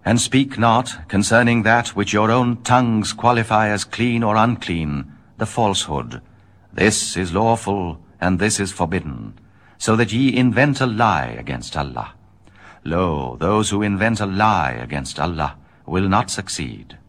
And speak not concerning that which your own tongues qualify as clean or unclean, the falsehood. This is lawful, and this is forbidden, so that ye invent a lie against Allah. Lo, those who invent a lie against Allah will not succeed.